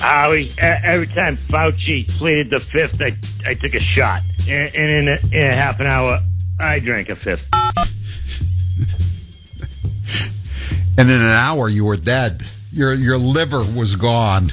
Every time Fauci pleaded the fifth, I took a shot. And in a half an hour, I drank a fifth. And in an hour, you were dead. Your liver was gone.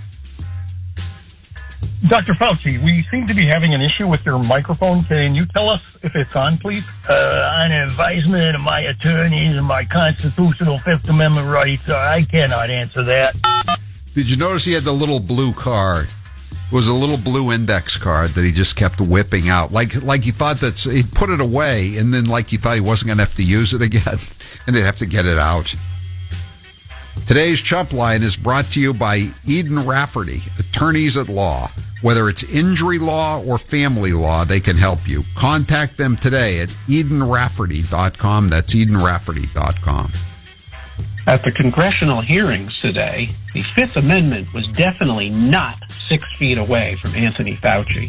Dr. Fauci, we seem to be having an issue with your microphone. Can you tell us if it's on, please? On advisement of my attorneys and my constitutional Fifth Amendment rights, I cannot answer that. Did you notice he had the little blue card? It was a little blue index card that he just kept whipping out. Like he thought he put it away, and then like he thought he wasn't going to have to use it again, and he'd have to get it out. Today's Chump Line is brought to you by Eden Rafferty, attorneys at law. Whether it's injury law or family law, they can help you. Contact them today at EdenRafferty.com. That's EdenRafferty.com. At the congressional hearings today, the Fifth Amendment was definitely not 6 feet away from Anthony Fauci.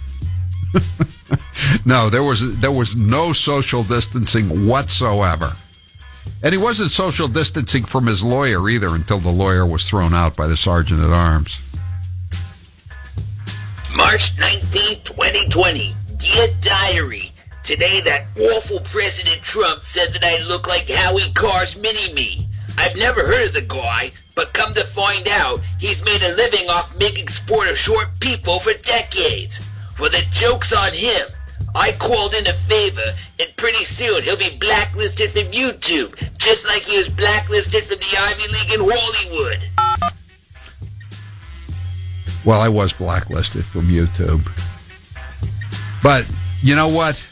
No, there was no social distancing whatsoever. And he wasn't social distancing from his lawyer either until the lawyer was thrown out by the sergeant at arms. March 19th, 2020. Dear Diary, today that awful President Trump said that I look like Howie Carr's mini-me. I've never heard of the guy, but come to find out, he's made a living off making sport of short people for decades. Well, the joke's on him. I called in a favor, and pretty soon he'll be blacklisted from YouTube, just like he was blacklisted from the Ivy League in Hollywood. Well, I was blacklisted from YouTube. But you know what?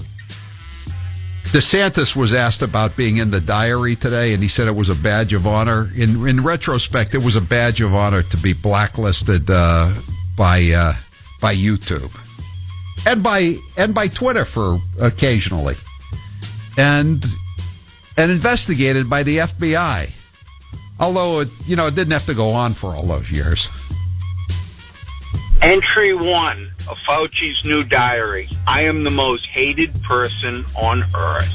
DeSantis was asked about being in the Diary today, and he said it was a badge of honor. In retrospect, it was a badge of honor to be blacklisted by YouTube and by Twitter for occasionally, and investigated by the FBI. Although it didn't have to go on for all those years. Entry 1 of Fauci's new diary. I am the most hated person on earth.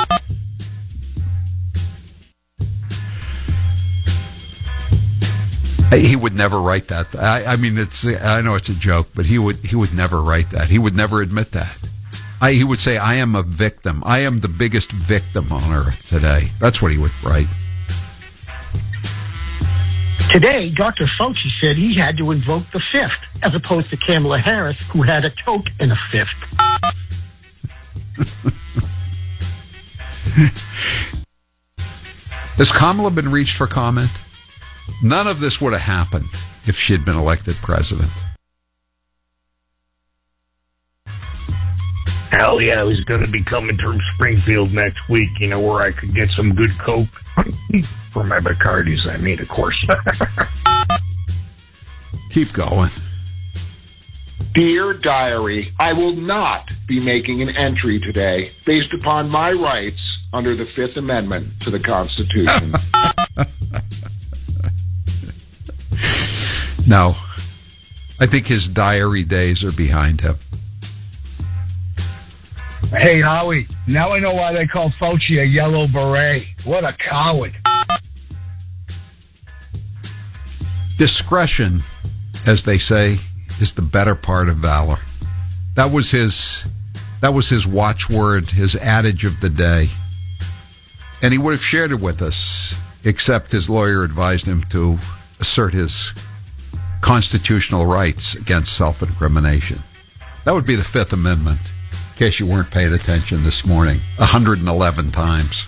He would never write that. I mean, I know it's a joke, but he would never write that. He would never admit that. He would say, I am a victim. I am the biggest victim on earth today. That's what he would write. Today, Dr. Fauci said he had to invoke the fifth, as opposed to Kamala Harris, who had a toke and a fifth. Has Kamala been reached for comment? None of this would have happened if she had been elected president. Hell yeah, I was going to be coming from Springfield next week, where I could get some good Coke for my Bacardis, of course. Keep going. Dear Diary, I will not be making an entry today based upon my rights under the Fifth Amendment to the Constitution. No. I think his diary days are behind him. Hey, Howie, now I know why they call Fauci a yellow beret. What a coward. Discretion, as they say, is the better part of valor. That was his watchword, his adage of the day. And he would have shared it with us, except his lawyer advised him to assert his constitutional rights against self-incrimination. That would be the Fifth Amendment, in case you weren't paying attention this morning, 111 times.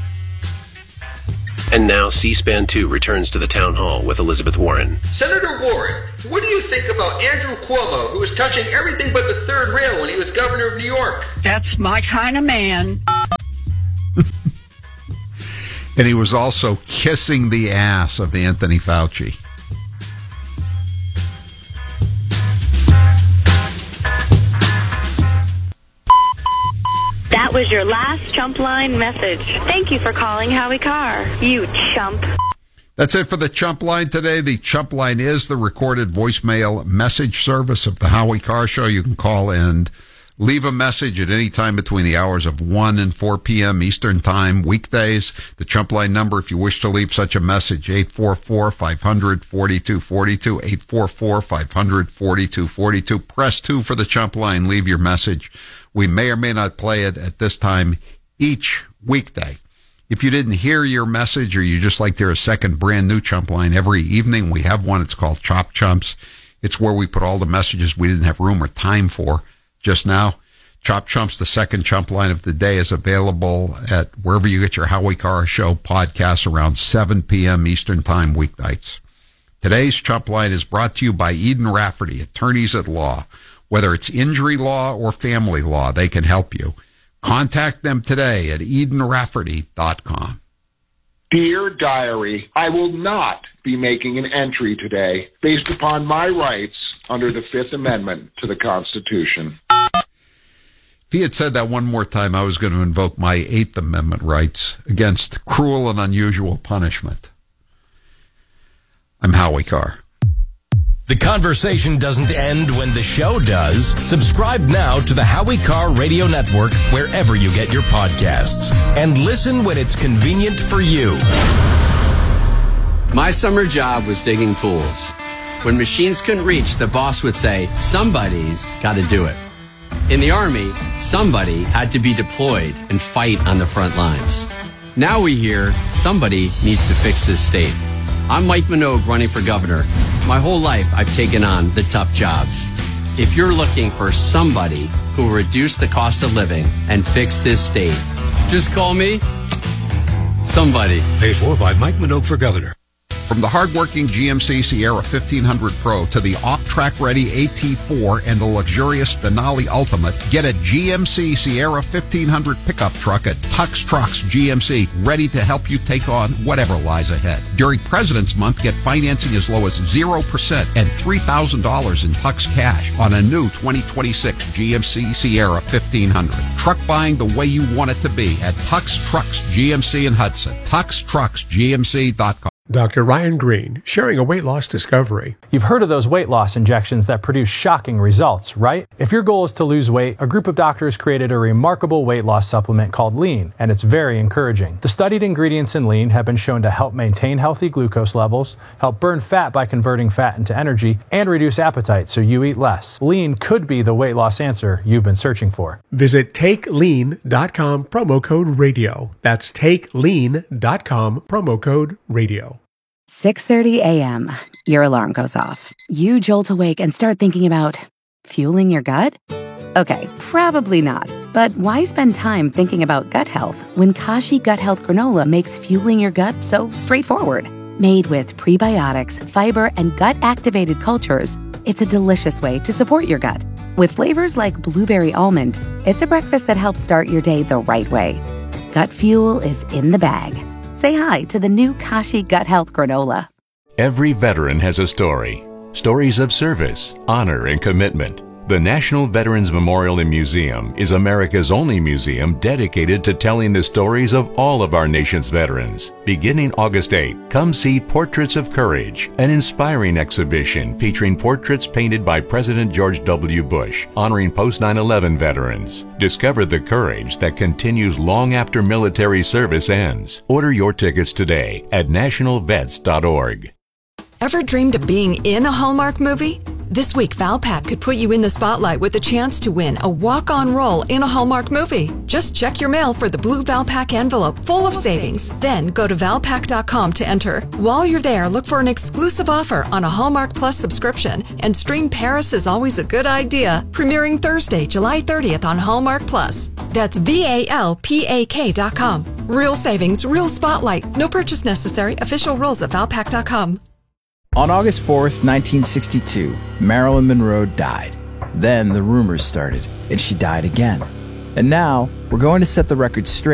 And now C-SPAN 2 returns to the town hall with Elizabeth Warren. Senator Warren, what do you think about Andrew Cuomo, who was touching everything but the third rail when he was governor of New York? That's my kind of man. And he was also kissing the ass of Anthony Fauci. That was your last Chump Line message. Thank you for calling Howie Carr, you chump. That's it for the Chump Line today. The Chump Line is the recorded voicemail message service of the Howie Carr Show. You can call and Leave a message at any time between the hours of 1 and 4 p.m. Eastern Time, weekdays. The Chump Line number, if you wish to leave such a message, 844-500-4242, 844-500-4242. Press 2 for the Chump Line. Leave your message. We may or may not play it at this time each weekday. If you didn't hear your message or you just like to hear a second brand new Chump Line every evening, we have one. It's called Chop Chumps. It's where we put all the messages we didn't have room or time for just now. Chop Chumps, the second Chump Line of the day, is available at wherever you get your Howie Carr Show podcasts around 7 p.m. Eastern Time weeknights. Today's Chump Line is brought to you by Eden Rafferty, attorneys at law. Whether it's injury law or family law, they can help you. Contact them today at EdenRafferty.com. Dear Diary, I will not be making an entry today based upon my rights under the Fifth Amendment to the Constitution. If he had said that one more time, I was going to invoke my Eighth Amendment rights against cruel and unusual punishment. I'm Howie Carr. The conversation doesn't end when the show does. Subscribe now to the Howie Carr Radio Network wherever you get your podcasts. And listen when it's convenient for you. My summer job was digging pools. When machines couldn't reach, the boss would say, somebody's got to do it. In the Army, somebody had to be deployed and fight on the front lines. Now we hear somebody needs to fix this state. I'm Mike Minogue running for governor. My whole life I've taken on the tough jobs. If you're looking for somebody who will reduce the cost of living and fix this state, just call me somebody. Paid for by Mike Minogue for governor. From the hardworking GMC Sierra 1500 Pro to the off-track ready AT4 and the luxurious Denali Ultimate, get a GMC Sierra 1500 pickup truck at Tux Trucks GMC, ready to help you take on whatever lies ahead. During President's Month, get financing as low as 0% and $3,000 in Tux cash on a new 2026 GMC Sierra 1500. Truck buying the way you want it to be at Tux Trucks GMC in Hudson. TuxTrucksGMC.com. Dr. Ryan Green, sharing a weight loss discovery. You've heard of those weight loss injections that produce shocking results, right? If your goal is to lose weight, a group of doctors created a remarkable weight loss supplement called Lean, and it's very encouraging. The studied ingredients in Lean have been shown to help maintain healthy glucose levels, help burn fat by converting fat into energy, and reduce appetite so you eat less. Lean could be the weight loss answer you've been searching for. Visit TakeLean.com, promo code radio. That's TakeLean.com, promo code radio. 6:30 a.m. Your alarm goes off. You jolt awake and start thinking about fueling your gut? Okay, probably not. But why spend time thinking about gut health when Kashi Gut Health Granola makes fueling your gut so straightforward? Made with prebiotics, fiber, and gut-activated cultures, it's a delicious way to support your gut. With flavors like blueberry almond, it's a breakfast that helps start your day the right way. Gut fuel is in the bag. Say hi to the new Kashi Gut Health Granola. Every veteran has a story. Stories of service, honor, and commitment. The National Veterans Memorial and Museum is America's only museum dedicated to telling the stories of all of our nation's veterans. Beginning August 8, come see Portraits of Courage, an inspiring exhibition featuring portraits painted by President George W. Bush, honoring post-9/11 veterans. Discover the courage that continues long after military service ends. Order your tickets today at nationalvets.org. Ever dreamed of being in a Hallmark movie? This week, Valpak could put you in the spotlight with the chance to win a walk-on role in a Hallmark movie. Just check your mail for the blue Valpak envelope full of savings. Then go to Valpak.com to enter. While you're there, look for an exclusive offer on a Hallmark Plus subscription and stream Paris is Always a Good Idea, premiering Thursday, July 30th on Hallmark Plus. That's VALPAK.com. Real savings, real spotlight. No purchase necessary. Official rules at Valpak.com. On August 4th, 1962, Marilyn Monroe died. Then the rumors started, and she died again. And now, we're going to set the record straight.